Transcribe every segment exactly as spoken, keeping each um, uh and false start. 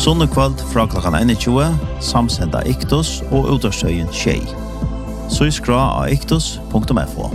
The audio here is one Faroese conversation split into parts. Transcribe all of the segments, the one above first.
Sunnekvöld fra klokkan tjueen, samsenda Iktus og utårstøyen Tjei. Så skra av iktus punktum f o.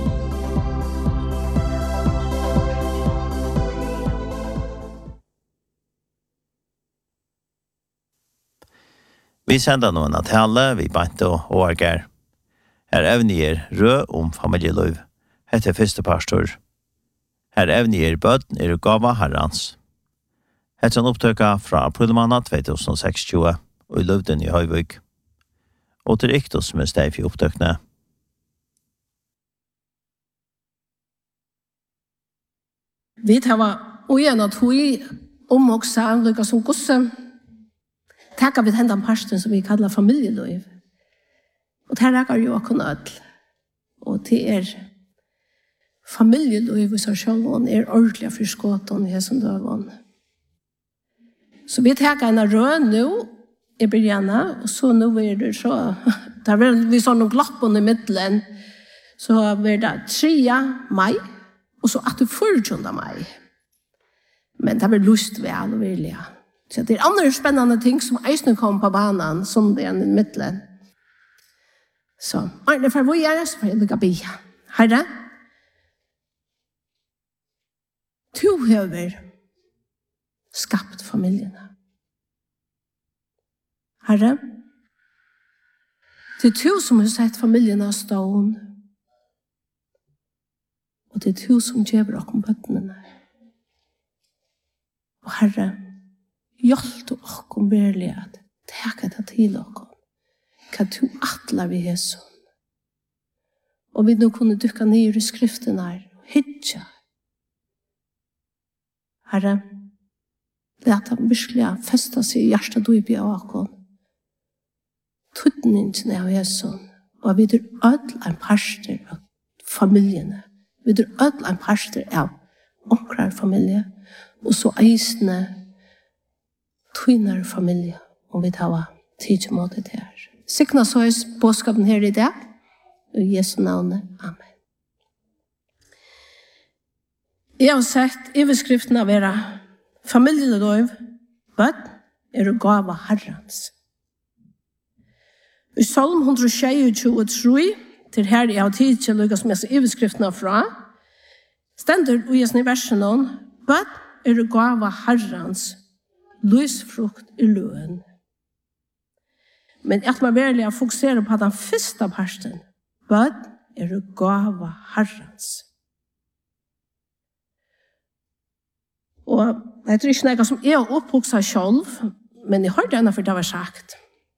Vi sender noen av tale, vi bant og årger. Her evnier rød om familieløyv. Hette første pastor. Her evnier bøden er gava herrans. Hette en opptøka fra aprilmåned to tusen og sekstjue og i Løvden i Høyvøk. Og til Iktus med steg i opptøkene. Vi tar og igjen at vi omvoksa lykka som gosse. Takk vi hendan parsten som vi kallar familieløyv. Og det her er jo akkurat ødel. Og det er familieløyv i seg selv, og er ordentlig friskåten i hessen døven. Så vi tar en rød nå i begynnelsen, og så nå er det så, da vi så noen glappen i midtelen, så er det tre mai, og så at det førtjende mai. Men det blir lyst ved alle vilje. Så det er andre spennende ting som eisen kom på banen, som det er i midtelen. Så, Arne, for hvor er det, så får jeg lykke be. Herre, du har skapt familiene. Herre, det er du som har sett familiene stående. Og det er du som gjør dere om bøttene. Og Herre, hjelp du dere virkelig at teke det til dere. Hva du atler vi er sånn. Og vi nå kunne dykke ned i skriften her og hitja. Herre, leta virkelig festa seg i hjertet du i bia akon. Tuttningen av Jesun. Og vi er ødel en parster av familiene. Vi er ødel en parster av omkrar familie. Og så eisende tvinner familie. Og vi tar tid mot det her. Sikna så er påskapen her i dag. I Jesu navnet. Amen. Jeg har sett overskriften av era familieløyv, bøtt er å gava herrens. I Salm one twenty-three, til her jeg har tid til å lykke som jeg ser overskriften av fra, stender i Jesu versen om, bøtt er å gava herrens, lysfrukt i løen. Men at man virkelig fokuserer på den første parten, bøtt er å gava herrens. Og det er ikke noe som jeg har oppvokset selv, men jeg hørte henne for det var sagt.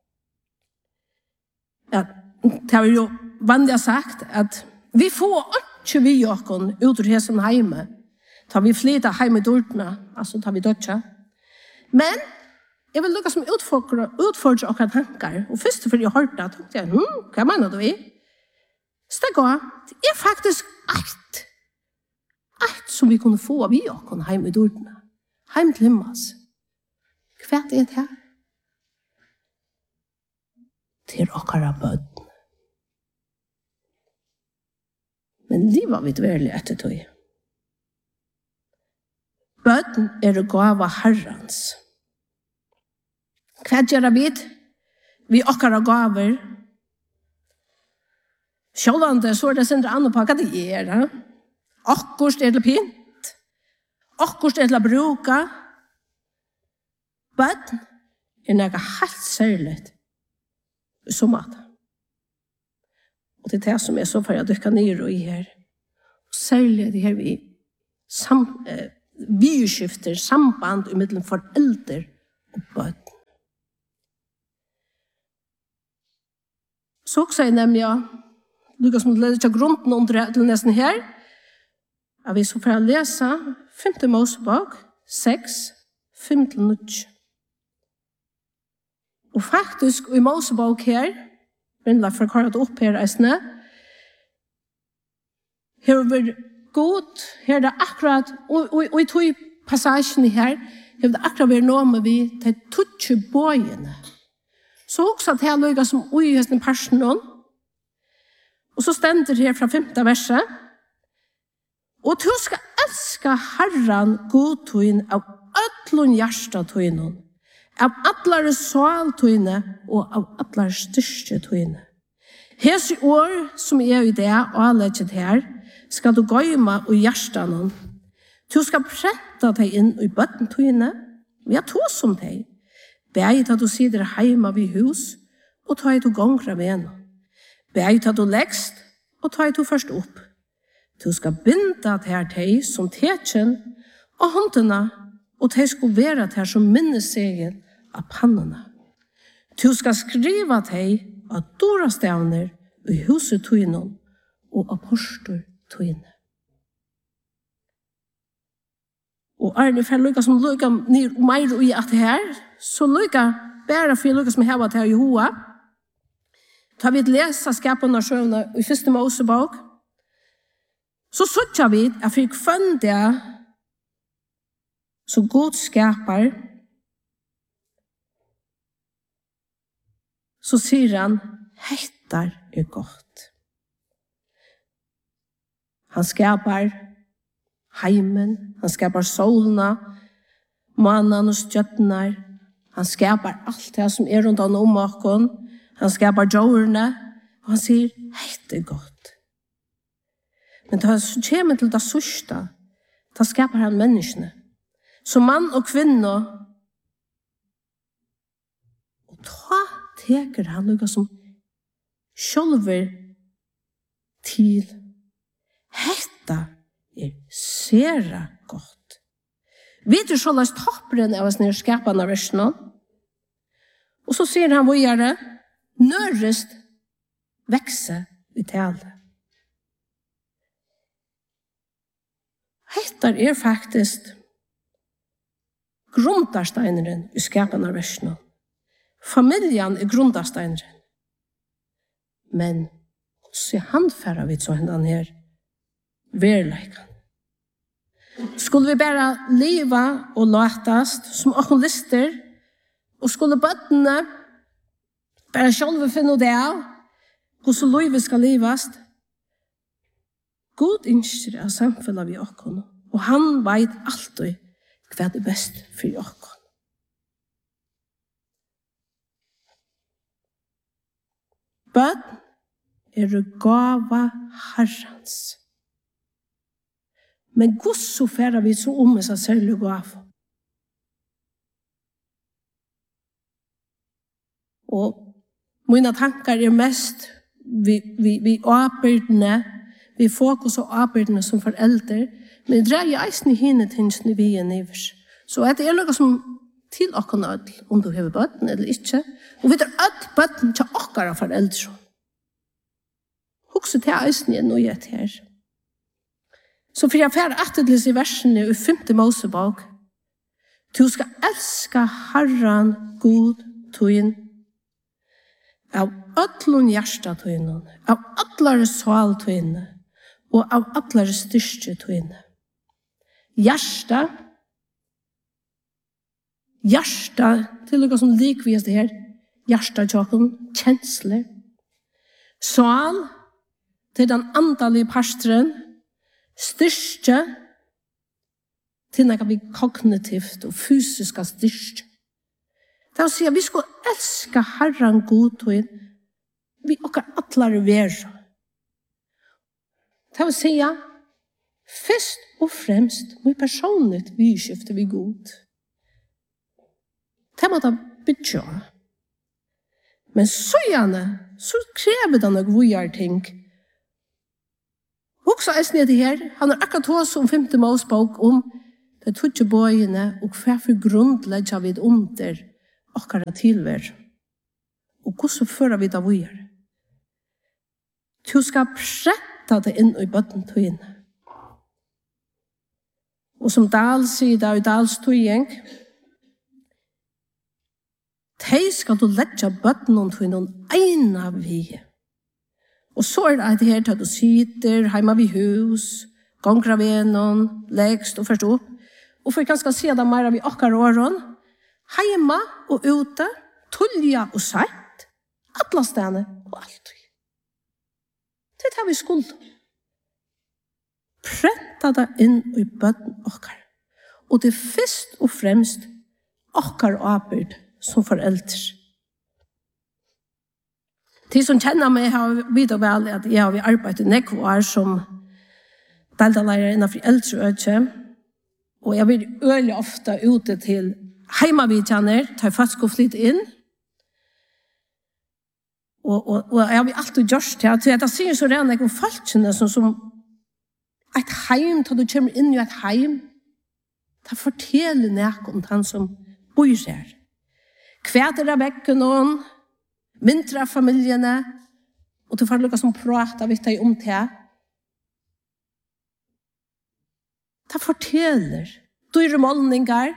Ja, det har jo vanlig sagt at vi får ikke vi åkken ut ur hessen hjemme. Da vi flytter hjemme i dørtene, altså da vi dødger. Men jeg vil lukke som utfordre, utfordre akkurat tanker. Og først for jeg hørte det, tenkte jeg, hm, hva mener du vi? Så det går, det er faktisk alt. Alt som vi kunne få av vi åkken hjemme i dørtene. Hjemme til himmels. Hva er det her? Til akkurat bøtten. Men det var vi dverlig etter tog. Bøtten er å gå av herrens. Hva gjør vi? Vi akkurat gaver. Sjålande så er det sindre andre på hva det gjør. Akkurat er det pint. Akkurat er det bruka. Bøtten er noe helt særlig. Som at. Og det er det som er så for jeg dykker ned og i her. Og særlig det her vi sam, eh, vi skifter samband mellom foreldre og bøtten. Så også er nemlig, ja, Lukas må lese grunden under til nesten her. Jeg vil så for å lese femte Mosebok, seks, fem til null. Og faktisk, i Mosebok her, Brindla for å det opp her, eisne, her er god, her er det akkurat, og, og, og i tog passasjen her, her er det akkurat vært noe med vi til tutsi bøyene. Så også at her løyga som ui hesten personen, og så stender det her fra femte verset, og du skal elska Herren godtøyen av ødlun hjertatøyen, av allare saltøyne og av allare styrste tøyne. Hese år som er i det, og anlegget her, skal du gøyma og hjertan. Du skal prenta deg inn i bøttentøyne, vi har to som deg. Bæg at du sitter heima vid hus, og ta i du gongra venn. Bæg at du legst, og ta i du først opp. Du skal binda til deg som tekjen, og håndene, og de skal være til som minnesegel av pannene. Du skal skriva deg av dora stavner i huset tøynen og apostor tøyne. Og Arne, for lukka som lukka mer i at det her, så lukka bare for lukka som hever til Jehoa, tar vi et lesa skapene av sjøvne i første Mosebok, så suttja vi at vi kvann det så god skapar, så sier han, hettar er godt. Han skapar heimen, han skapar solna, mannen og stjøttnar, han skapar alt det som er rundt om omakon, han skapar jordene, og han sier, heit er godt. Men da han kommer til det sørste, da skapar han menneskene. Så mann og kvinne, og da teker han noe som sjølver til hetta er sera godt. Vi tror så løst topperen av oss nere skapene av versene, og så sier han hvor gjør det, nørest vekse i tale. Hetta er faktisk grundarsteineren i skapene av versene. Familjen er grundarsteineren. Men så handfærer vi så hendan her verleikan. Skulle vi bare leva og latast som åkken lister, og skulle bøttene bare selv finne det av, hvordan livet skal livast, God innskjer av samfunnet vi åkken, og han vet alltid hva er best for åkken. Bøtt er gava Herrens. Men Guds så færer vi så om seg særlig gav. Og mine tankar er mest vi, vi, vi arbeidene, vi fokus og arbeidene som foreldre, men det dreier eisen i henne tingene vi er nivers. Så det er noe som til åkken ødel, om du har bøtten eller ikke. Og vi tar ødel bøtten til åkker av foreldre. Også til eisen er noe jeg her. Så for jeg færre atterlis i versene i femte Mosebok, du skal elska Herren god tøyen, av ødlun hjärsta tøyene, av allare sval tøyene, og av allare styrste tøyene. Hjärsta, hjärsta, til noe som likvis det her, hjärsta tjokken, kjensler. Sval, til den andalige pastoren, styrke til noe vi kognitivt og fysisk styrke. Det er å si at vi skal elske Herren god og vi åker atlare ver. Det er å si at først og fremst vi personligt vi skifter vi god. Det må da bytja. Men så gjerne, så krever det noe vi gjør ting. Også er snitt her, han har akkurat hos om femte Mosebok om de tøtje bøyene og hva for grunnlegger vi under akkurat tilvær. Og hvordan fører vi det vi gjør? Du skal prette det inn i bøttentøyene. Og som Dahl sier det i Dahls tøyeng, de skal du legge bøttentøyene ene vi. Og så er det her til at du sitter hjemme ved hus, ganger ved noen, legst og først opp. Og for ganske se det mer vi akkurat åren, hjemme og ute, tullja og sett, alle stedene og alt. Det tar vi skuld. Prenta det inn i bøtten akkurat. Og det er først og fremst akkurat arbeid som foreldre. De som kjenner meg har vidt og vel at jeg har arbeidet i nekve år som deltalærer innenfor eldreøkje, og jeg vil øyelig ofte ute til heimavidtjenner, tar faktisk og flytte inn, og, og, og jeg har alltid gjort det, at jeg sier så rene jeg om folkene som, som et heim, da du kommer inn i et heim, da forteller jeg om den som bor her. Kvæder av vekken noen, mindre av familiene, og du får lukke som prater vidt deg om det. Da forteller dyre målninger.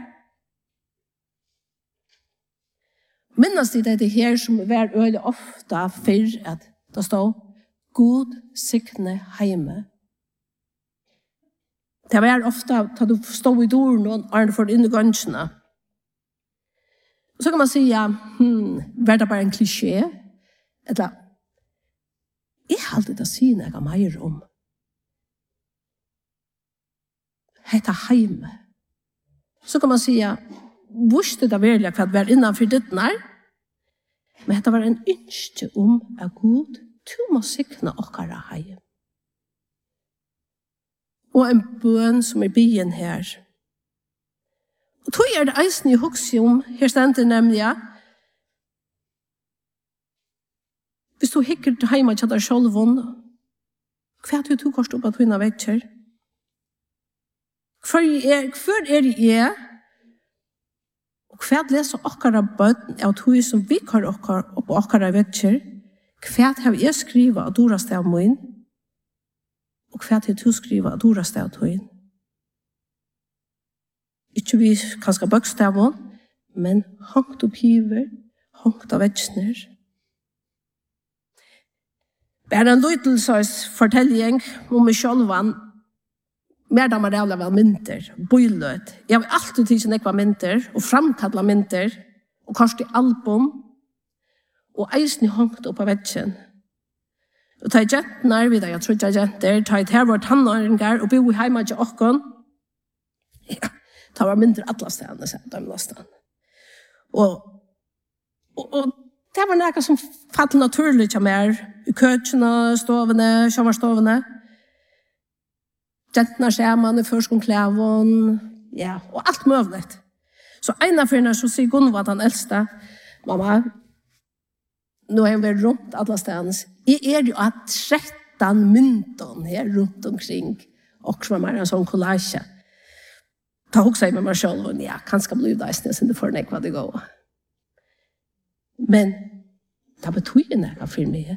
Minnes de det her som er veldig ofte for at det står God sikne heime. Det var ofte at du stod i døren og er for inn i gønsene. Så kan man si, ja, hmm, var det bare en klisjé? Eller, jeg har alltid å si noe mer om. Hette heime. Så kan man si, ja, visste det virkelig hva det var innenfor ditt nær? Men det var en ønske om at Gud, du må sikne okkara heim. Og en bøn som er byen her. Og tog er det eisen i hukse om, her stender nemlig, hvis du hikker til hjemme til deg selv, hva er det du koster opp at hun har vekker? Hva er, hva er det jeg? Og hva leser okkara bøn av tog som vi har okkara opp okkara vekker? Hva har jeg skrivet av Dora stav min? Og hva har du skrivet av Dora stav min? Ikke vi kanskje bøkstaven, men hangt opp hiver, hangt av vetsner. Bare en løytelsøys fortelling om meg selv, mer da man rævla vel mynter, bøyløt. Jeg har alltid tidsen ekva mynter, og framkallet mynter, og kanskje album, og eisen hangt opp av vetsen. Og ta i jentene, vi da, jeg tror ikke jenter, ta i ter vårt tannåringer, og bo i heima til okken. Ja. Det var mindre alle stedene, så de lastet. Og, og, og det var noe som fatt naturlig til mer, i køtjene, stovene, kjømmerstovene. Jentene skjermen, i førskoleklæven, ja, og alt mulig. Så en av fyrene så sier Gunvor den eldste, mamma, nå er vi rundt alle stedene. Jeg er jo at tretton mynton her rundt omkring, og som er en sånn collage. Ta hoksa i med meg selv, og ja, kanskje bli udeisende, så det får nek hva det går. Men det betyr nek for meg.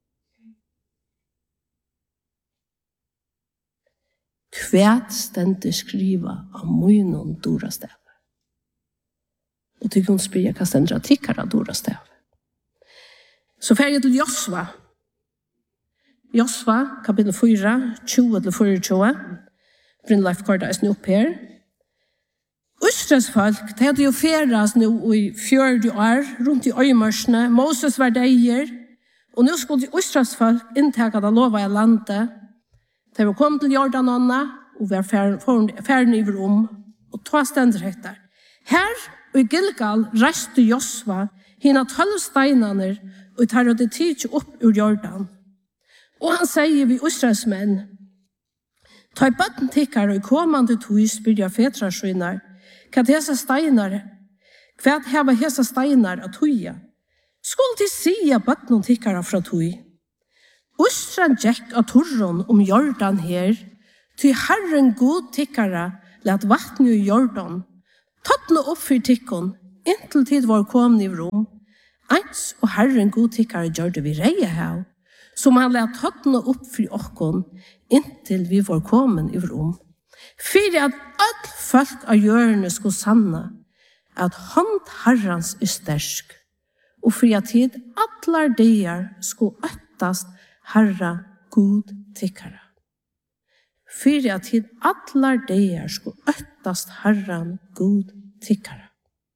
Kvært stendte skriva av munnen Dora stav. Og til kun spyr jeg hva stendte tikkere av Dora stav. Så fer jeg til Josva. Josva, kapittel fyra, tjue til fyra. Brynleif Korda er snu opp her. Østres folk, det hadde jo feras nå i fjørde år, rundt i øyemørsene. Moses var deier, og nå skulle de østres folk inntakke det lova i landet. De var kommet til Jordanånda, og var ferdig i rom, og ta stender etter. Her, og i Gilgal, reiste Josva, hina tolv steinene, og tar det tid opp ur Jordan. Og han sier vi østres menn, ta i bøtten tikkere, og i kommande tog spyr jeg fetrasjoner, hva disse steinar, hva heva hese steinar av tuja? Skulle de sia bøtten tikkara fra tuj? Østran gikk av torron om Jordan her, til Herren god tikkara let vattne i Jordan, tattne opp for tikkon, inntil tid var kommet i rom, eins og Herren god tikkara gjør det vi reie her, som han let tattne opp for okkon, inntil vi var kommet i rom. For at alle folk av hjørnet skulle sanne at hånd herrens er stersk, og for at tid alle dier skulle øttast herra god tikkara. For at tid alle dier skulle øttast herran god tikkara.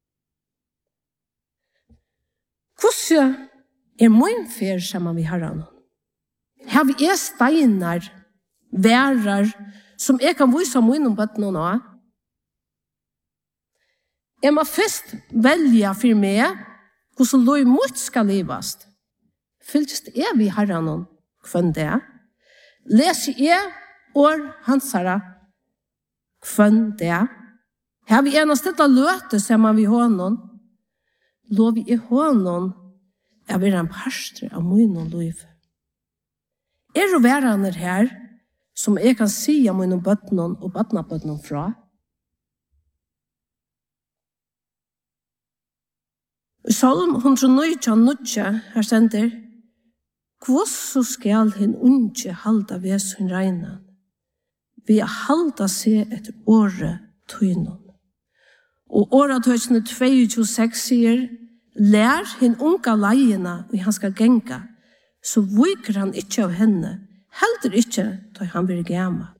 Hvordan er min fer sammen med herran? Her vi er steinar, værar, som jeg kan vise min om bøtten og nå. Jeg må først velge for meg hvordan lov mot skal livast. Fylltest er vi herren kvann det. Leser jeg år hansara kvann det. Her vi enast dette løte ser man vi hånden. Lov i hånden er vi en pastor av min liv. Er det værende her som jeg kan si om mine bøttene og bøttene fra? Salm one oh nine nutja her sender Kvosso skal hin unge halda ved sin reina, vi halda seg etter året tøynon. Og året tøysene tjueto seks sier, lær hin unga leiena og han skal genga, så viker han ikkje av henne, heldur ikkje da han blir gammal.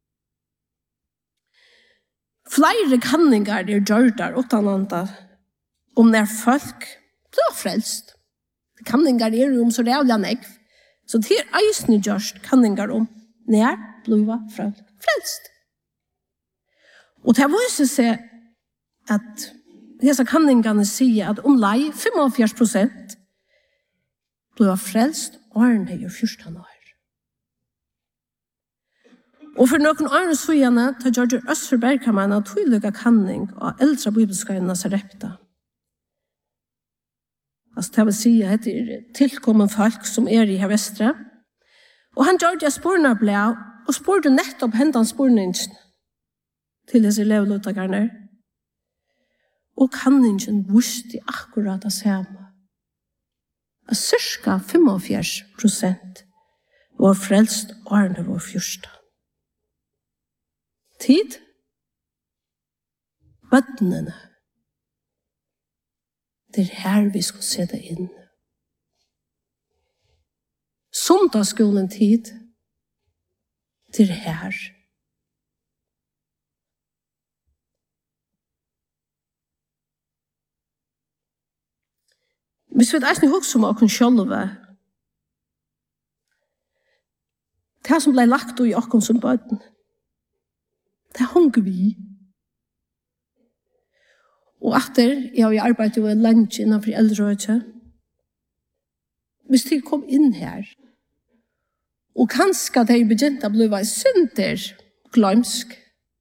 Flere kanningar er gjørdar utananda om når folk blir frelst. Kanningar er om så rævla negv. Så det er eisne gjørst kanningar om når blir folk frelst. Og det viser seg at disse kanningarne sier at om lei femogfjørs prosent blir frelst åren det er fjorten år. Og for noen årene søgjene tar George Østerberg kan man ha tydelig kanning av eldre bibelskøyene Sarepta. Altså, det vil si at det er tilkommen folk som er i her vestre. Og han gjør det spørne ble, og spørte nettopp hendene spørningen til disse elevluttakerne. Og kanningen visste akkurat det samme. At cirka femogfjørs prosent var frelst årene var første. Tid? Bøttene. Det er her vi skal se det inn. Sondagsskolen tid, det er her. Hvis vi eisne hokser om åkken sjølve, det som ble lagt i åkken som bøtten, det hunger vi. Og etter, jeg har arbeidet jo en lunch innenfor eldrøyte. Hvis de kom inn her, og kanskje de begynte å bli synder, glømsk,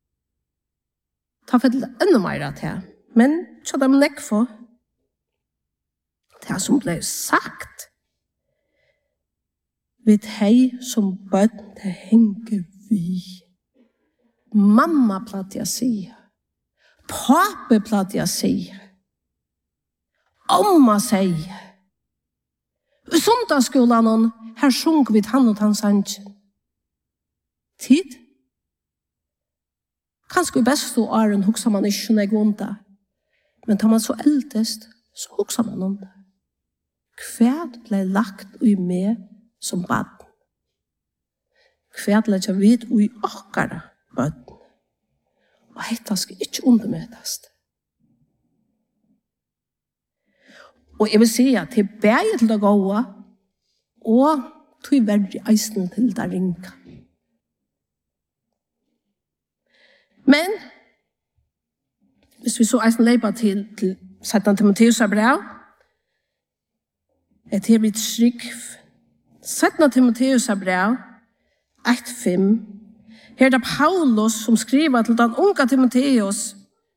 ta for det enda mer av det. Men så de nekk for det som ble sagt. Ved hei som bøtt, det henger vi. Mamma platt jeg sier. Pape platt jeg sier. Omma sier. I sondagsskolen her sjunk vi tann og tann sannsyn. Tid? Kanskje i beste åren hoksa man ikke når jeg vonda. Men tar man så eldest, så hoksa man om det. Kvært ble lagt ui med som bad. Kvært ble ikke vidt ui okkara bad. Og hetta skal ikke undermøtast. Og jeg vil si at det er bedre til å gå, og til å være eisen til å ringe. Men, hvis vi så eisen leipa til, til Satan Timotheus er bra, et her blitt skrik. Satan Timotheus er bra, ett fem. Her er det Paulus som skriver til den unga Timotheus,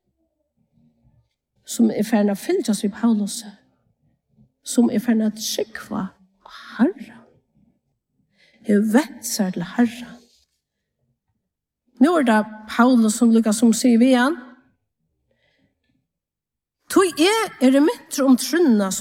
som er ferdig å fylle oss i Paulus, som er ferdig å skikva Herren. Her vet seg til Herren. Nå er det Paulus som lykkes som sier vi igjen. Tog er er det mindre om trunna